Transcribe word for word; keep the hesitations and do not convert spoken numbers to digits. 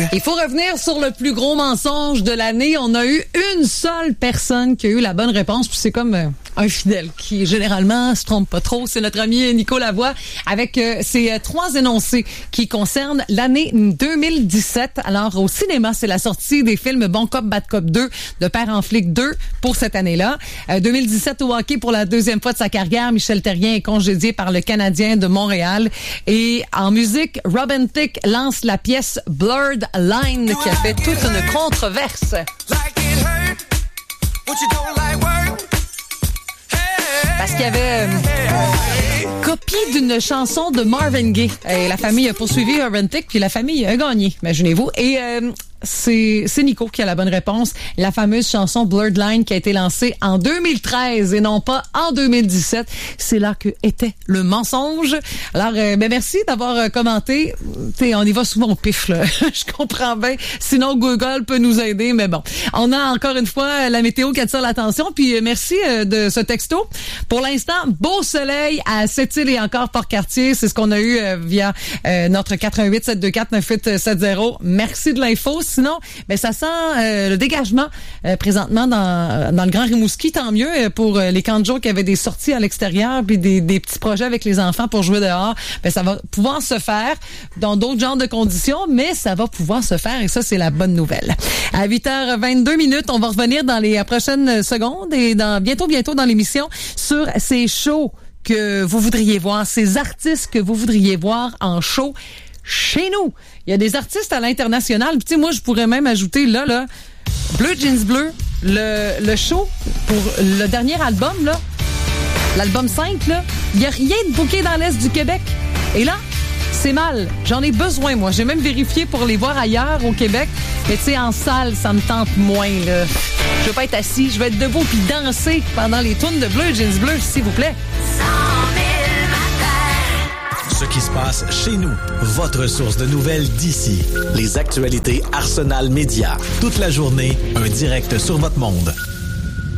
Il faut revenir sur le plus gros mensonge de l'année. On a eu une seule personne qui a eu la bonne réponse, puis c'est comme euh, un fidèle qui généralement se trompe pas trop. C'est notre ami Nico Lavoie avec euh, ses euh, trois énoncés qui concernent l'année deux mille dix-sept. Alors au cinéma, c'est la sortie des films Bon Cop, Bad Cop deux, de Père en flic deux pour cette année-là. Euh, deux mille dix-sept au hockey, pour la deuxième fois de sa carrière, Michel Therrien est congédié par le Canadien de Montréal. Et en musique, Robin Thicke lance la pièce Blurred Line qui a fait toute une controverse. Parce qu'il y avait euh, copie d'une chanson de Marvin Gaye. Et la famille a poursuivi Robin Thicke, puis la famille a gagné, imaginez-vous. Et euh, c'est, c'est Nico qui a la bonne réponse. La fameuse chanson Blurred Line qui a été lancée en deux mille treize et non pas en deux mille dix-sept. C'est là que était le mensonge. Alors, euh, ben merci d'avoir euh, commenté. T'sais, on y va souvent au pif, là. Je comprends bien. Sinon, Google peut nous aider, mais bon. On a encore une fois la météo qui attire l'attention. Puis euh, merci euh, de ce texto. Pour l'instant, beau soleil à Sept-Îles et encore Port-Cartier. C'est ce qu'on a eu euh, via euh, notre quatre un huit sept deux quatre neuf huit sept zéro. Merci de l'info. Sinon, ben ça sent euh, le dégagement euh, présentement dans dans le Grand Rimouski. Tant mieux euh, pour euh, les camps de jour qui avaient des sorties à l'extérieur puis des, des petits projets avec les enfants pour jouer dehors. Ben ça va pouvoir se faire dans d'autres genres de conditions, mais ça va pouvoir se faire et ça, c'est la bonne nouvelle. À huit heures vingt-deux minutes, on va revenir dans les prochaines secondes et dans bientôt, bientôt dans l'émission sur ces shows que vous voudriez voir, ces artistes que vous voudriez voir en show chez nous. Il y a des artistes à l'international. Tu sais, moi, je pourrais même ajouter là, là, Bleu Jeans Bleu, le, le show pour le dernier album, là, l'album cinq, là, il n'y a rien de booké dans l'Est du Québec. Et là, c'est mal. J'en ai besoin, moi. J'ai même vérifié pour les voir ailleurs au Québec. Mais tu sais, en salle, ça me tente moins, là. Je veux pas être assis. Je veux être debout puis danser pendant les tunes de Bleu Jeans Bleu, s'il vous plaît. Ce qui se passe chez nous. Votre source de nouvelles d'ici. Les actualités Arsenal Média. Toute la journée, un direct sur votre monde.